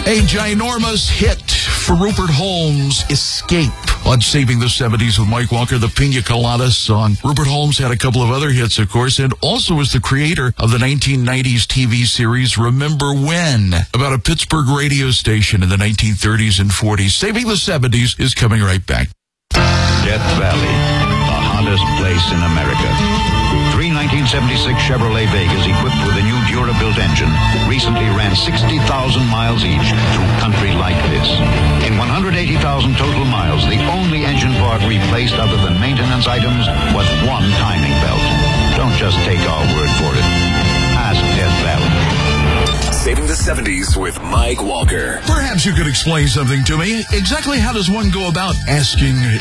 A ginormous hit for Rupert Holmes, Escape, on Saving the 70s with Mike Walker, the Pina Colada song. Rupert Holmes had a couple of other hits, of course, and also was the creator of the 1990s TV series Remember When, about a Pittsburgh radio station in the 1930s and 40s. Saving the 70s is coming right back. Death Valley, the hottest place in America. Three 1976 Chevrolet Vegas equipped with a new Durabuilt engine recently ran 60,000 miles each through country like this. In 180,000 total miles, the only engine part replaced other than maintenance items was one timing belt. Don't just take our word for it. Ask Death Valley. Saving the 70s with Mike Walker. Perhaps you could explain something to me. Exactly how does one go about asking